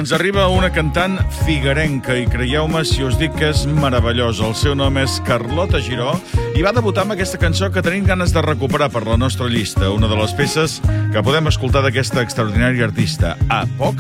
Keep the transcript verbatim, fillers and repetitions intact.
Ens arriba una cantant figuerenca i creieu-me si us dic que és meravellosa. El seu nom és Carlota Giró i va debutar amb aquesta cançó que tenim ganes de recuperar per la nostra llista, una de les peces que podem escoltar d'aquesta extraordinària artista. A poc